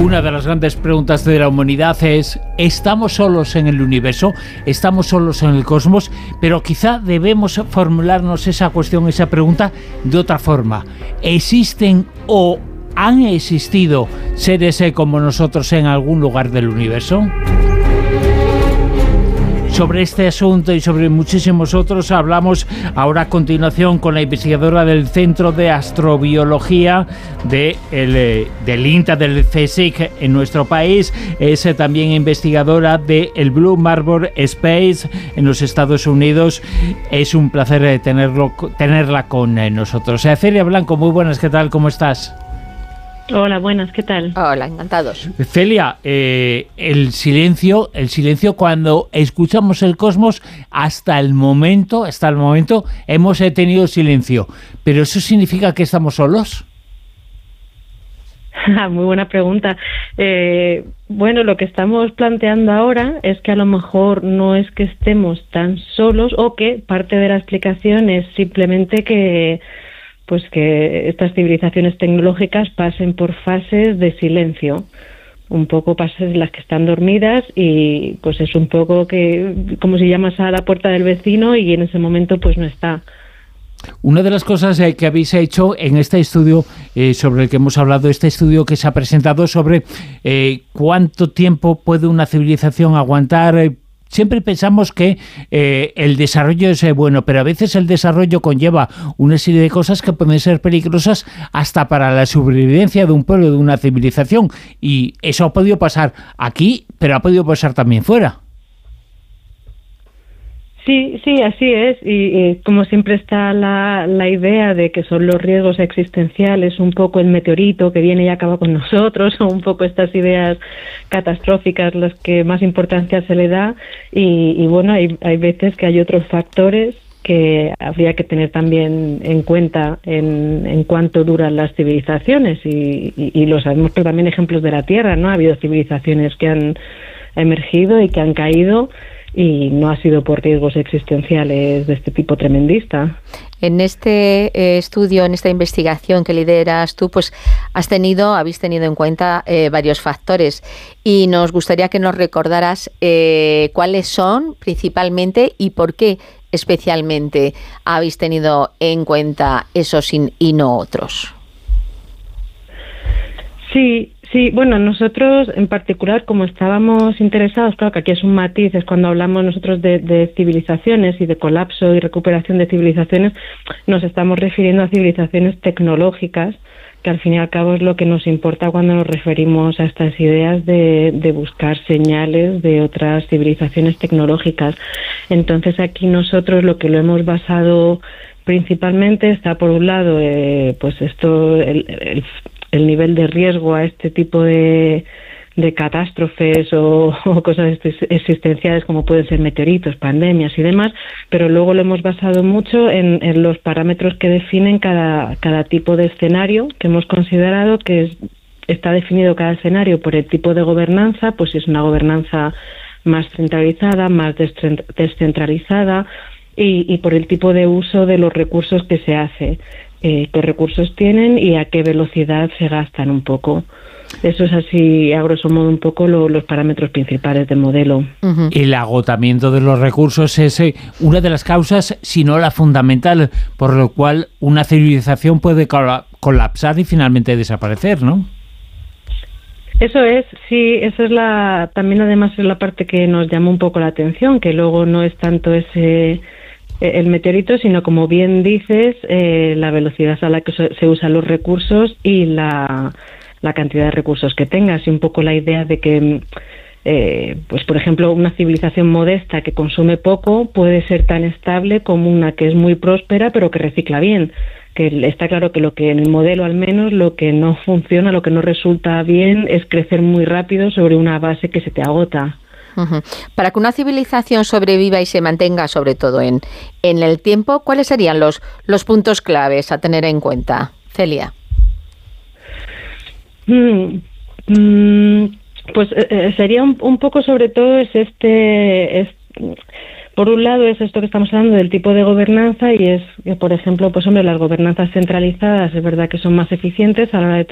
Una de las grandes preguntas de la humanidad es: ¿estamos solos en el universo? ¿Estamos solos en el cosmos? Pero quizá debemos formularnos esa cuestión, esa pregunta, de otra forma. ¿Existen o han existido seres como nosotros en algún lugar del universo? Sobre este asunto y sobre muchísimos otros hablamos ahora a continuación con la investigadora del Centro de Astrobiología del INTA, del CSIC en nuestro país. Es también investigadora del Blue Marble Space en los Estados Unidos. Es un placer tenerla con nosotros. Celia Blanco, muy buenas, ¿qué tal? ¿Cómo estás? Hola, buenas, ¿qué tal? Hola, encantados. Celia, el silencio cuando escuchamos el cosmos, hasta el momento hemos tenido silencio, pero ¿eso significa que estamos solos? Muy buena pregunta. Bueno, lo que estamos planteando ahora es que a lo mejor no es que estemos tan solos, o que parte de la explicación es simplemente que estas civilizaciones tecnológicas pasen por fases de silencio, un poco fases en las que están dormidas, y pues es un poco que como si llamas a la puerta del vecino y en ese momento pues no está. Una de las cosas que habéis hecho en este estudio sobre el que hemos hablado, este estudio que se ha presentado sobre cuánto tiempo puede una civilización aguantar. Siempre pensamos que el desarrollo es bueno, pero a veces el desarrollo conlleva una serie de cosas que pueden ser peligrosas hasta para la sobrevivencia de un pueblo, de una civilización. Y eso ha podido pasar aquí, pero ha podido pasar también fuera. Sí, así es. Y como siempre está la idea de que son los riesgos existenciales, un poco el meteorito que viene y acaba con nosotros, o un poco estas ideas catastróficas las que más importancia se le da. Y bueno, hay veces que hay otros factores que habría que tener también en cuenta en cuánto duran las civilizaciones. Y lo sabemos, pero también ejemplos de la Tierra, ¿no? Ha habido civilizaciones que han emergido y que han caído, y no ha sido por riesgos existenciales de este tipo tremendista. En este estudio, en esta investigación que lideras tú, pues habéis tenido en cuenta varios factores, y nos gustaría que nos recordaras cuáles son principalmente y por qué especialmente habéis tenido en cuenta esos y no otros. Sí, bueno, nosotros en particular, como estábamos interesados, claro que aquí es un matiz, es cuando hablamos nosotros de civilizaciones y de colapso y recuperación de civilizaciones, nos estamos refiriendo a civilizaciones tecnológicas, que al fin y al cabo es lo que nos importa cuando nos referimos a estas ideas de buscar señales de otras civilizaciones tecnológicas. Entonces aquí nosotros lo que lo hemos basado principalmente está, por un lado, pues esto, el nivel de riesgo a este tipo de catástrofes o cosas existenciales como pueden ser meteoritos, pandemias y demás, pero luego lo hemos basado mucho en los parámetros que definen cada tipo de escenario que hemos considerado, que está definido cada escenario por el tipo de gobernanza, pues si es una gobernanza más centralizada, más descentralizada, y por el tipo de uso de los recursos que se hace. Qué recursos tienen y a qué velocidad se gastan un poco. Eso es así, a grosso modo, un poco los parámetros principales del modelo. Uh-huh. El agotamiento de los recursos es una de las causas, si no la fundamental, por lo cual una civilización puede colapsar y finalmente desaparecer, ¿no? Eso es, sí, eso es también además es la parte que nos llama un poco la atención, que luego no es tanto el meteorito, sino, como bien dices, la velocidad a la que se usan los recursos y la cantidad de recursos que tengas, y un poco la idea de que, pues por ejemplo, una civilización modesta que consume poco puede ser tan estable como una que es muy próspera pero que recicla bien. Que está claro que en el modelo, al menos, lo que no funciona, lo que no resulta bien es crecer muy rápido sobre una base que se te agota. Uh-huh. Para que una civilización sobreviva y se mantenga, sobre todo en el tiempo, ¿cuáles serían los puntos claves a tener en cuenta, Celia? Pues sería un poco, sobre todo, por un lado es esto que estamos hablando del tipo de gobernanza, y es que, por ejemplo, pues hombre, las gobernanzas centralizadas es verdad que son más eficientes a la hora de